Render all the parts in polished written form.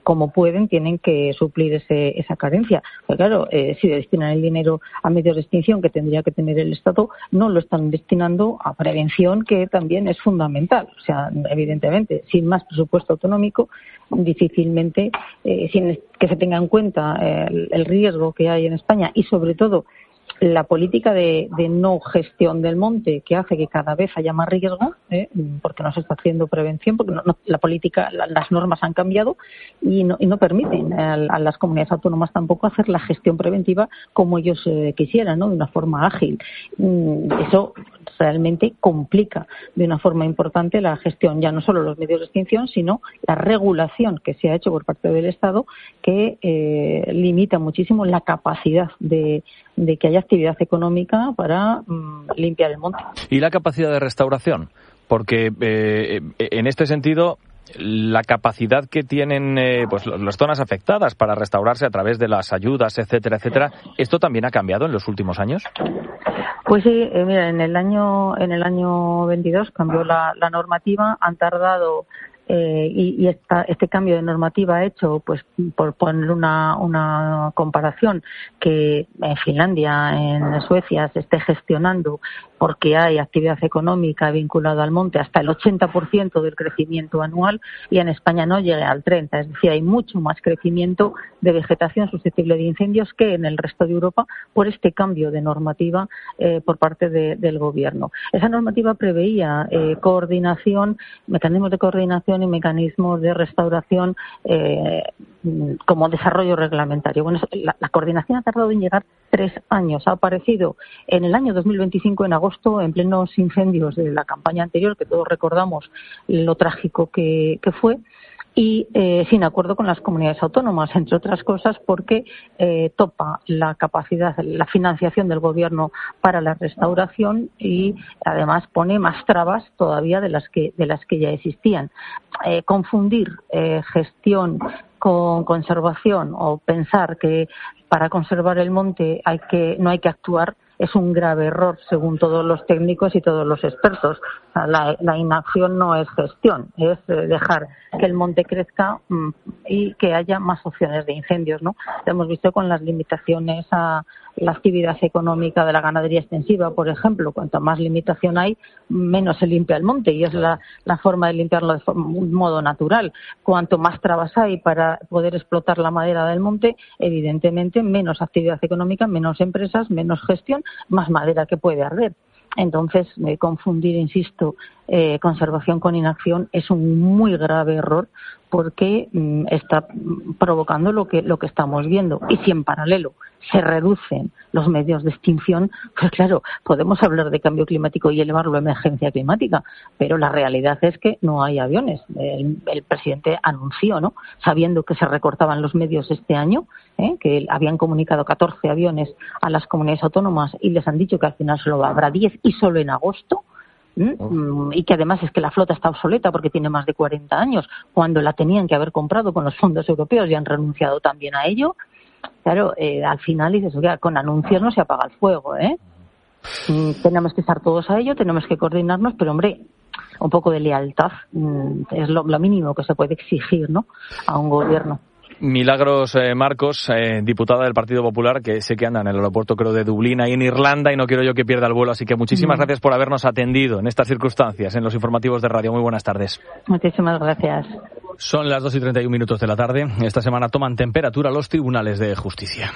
como pueden, tienen que suplir esa carencia. Pero claro, si destinan el dinero a medios de extinción que tendría que tener el Estado, no lo están destinando a prevención, que también es fundamental. O sea, evidentemente, sin más presupuesto autonómico, difícilmente, sin que se tenga en cuenta el riesgo que hay en España y, sobre todo, la política de no gestión del monte, que hace que cada vez haya más riesgo, porque no se está haciendo prevención, porque la política, las normas han cambiado y no permiten a las comunidades autónomas tampoco hacer la gestión preventiva como ellos quisieran, ¿no? De una forma ágil. Eso realmente complica de una forma importante la gestión, ya no solo los medios de extinción, sino la regulación que se ha hecho por parte del Estado, que limita muchísimo la capacidad de que haya actividad económica para limpiar el monte. ¿Y la capacidad de restauración? Porque en este sentido, la capacidad que tienen pues las zonas afectadas para restaurarse a través de las ayudas, etcétera, etcétera, ¿esto también ha cambiado en los últimos años? Pues sí, mira, en el año 22 cambió la normativa, han tardado y este cambio de normativa ha hecho, pues por poner una comparación, que en Finlandia, en Suecia se esté gestionando, porque hay actividad económica vinculada al monte, hasta el 80% del crecimiento anual, y en España no llegue al 30%. Es decir, hay mucho más crecimiento de vegetación susceptible de incendios que en el resto de Europa por este cambio de normativa por parte del Gobierno. Esa normativa preveía coordinación, mecanismos de coordinación y mecanismos de restauración como desarrollo reglamentario. Bueno, la coordinación ha tardado en llegar 3 años. Ha aparecido en el año 2025, en agosto, en plenos incendios de la campaña anterior, que todos recordamos lo trágico que fue, y sin acuerdo con las comunidades autónomas, entre otras cosas porque topa la capacidad, la financiación del Gobierno para la restauración, y además pone más trabas todavía de las que ya existían. Confundir gestión con conservación, o pensar que para conservar el monte no hay que actuar, es un grave error según todos los técnicos y todos los expertos. La inacción no es gestión, es dejar que el monte crezca y que haya más opciones de incendios, ¿no? Lo hemos visto con las limitaciones a la actividad económica de la ganadería extensiva, por ejemplo. Cuanto más limitación hay, menos se limpia el monte, y es la forma de limpiarlo de un modo natural. Cuanto más trabas hay para poder explotar la madera del monte, evidentemente menos actividad económica, menos empresas, menos gestión, más madera que puede arder. Entonces, confundir, insisto, conservación con inacción es un muy grave error, porque está provocando lo que estamos viendo. Y si en paralelo se reducen los medios de extinción, pues claro, podemos hablar de cambio climático y elevarlo a emergencia climática, pero la realidad es que no hay aviones. El presidente anunció, ¿no?, sabiendo que se recortaban los medios este año, que habían comunicado 14 aviones a las comunidades autónomas y les han dicho que al final solo habrá 10, y solo en agosto. Y que además es que la flota está obsoleta porque tiene más de 40 años, cuando la tenían que haber comprado con los fondos europeos y han renunciado también a ello. Claro, al final dices, oiga, con anuncios no se apaga el fuego, tenemos que estar todos a ello, tenemos que coordinarnos, pero hombre, un poco de lealtad es lo mínimo que se puede exigir, ¿no?, a un gobierno. Milagros Marcos, diputada del Partido Popular, que sé que anda en el aeropuerto, creo, de Dublín, ahí en Irlanda, y no quiero yo que pierda el vuelo, así que muchísimas gracias por habernos atendido en estas circunstancias, en los informativos de radio. Muy buenas tardes. Muchísimas gracias. Son las 2:31 de la tarde. Esta semana toman temperatura los tribunales de justicia.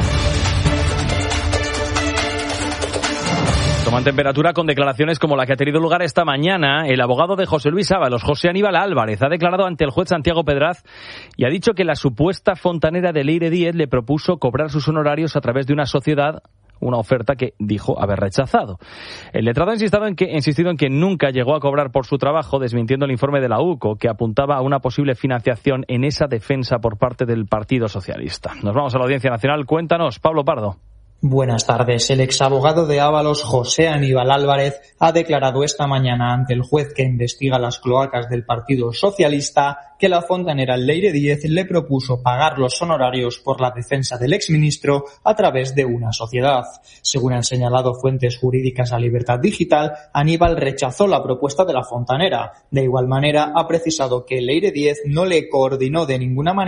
Toman temperatura con declaraciones como la que ha tenido lugar esta mañana. El abogado de José Luis Ábalos, José Aníbal Álvarez, ha declarado ante el juez Santiago Pedraz y ha dicho que la supuesta fontanera de Leire Díez le propuso cobrar sus honorarios a través de una sociedad, una oferta que dijo haber rechazado. El letrado ha insistido en que nunca llegó a cobrar por su trabajo, desmintiendo el informe de la UCO, que apuntaba a una posible financiación en esa defensa por parte del Partido Socialista. Nos vamos a la Audiencia Nacional. Cuéntanos, Pablo Pardo. Buenas tardes. El exabogado de Ábalos, José Aníbal Álvarez, ha declarado esta mañana ante el juez que investiga las cloacas del Partido Socialista que la fontanera Leire Díez le propuso pagar los honorarios por la defensa del exministro a través de una sociedad. Según han señalado fuentes jurídicas a Libertad Digital, Aníbal rechazó la propuesta de la fontanera. De igual manera, ha precisado que Leire Díez no le coordinó de ninguna manera